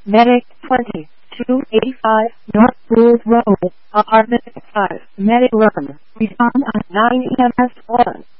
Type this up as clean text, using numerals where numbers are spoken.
Medic 20, 285 North Booth Road, Apartment 5, Medic Room. Respond on 9 EMS 1.